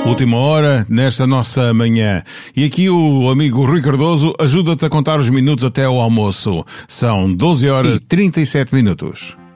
Última hora nesta nossa manhã. E aqui o amigo Rui Cardoso ajuda-te a contar os minutos até ao almoço. São 12 horas e 37 minutos.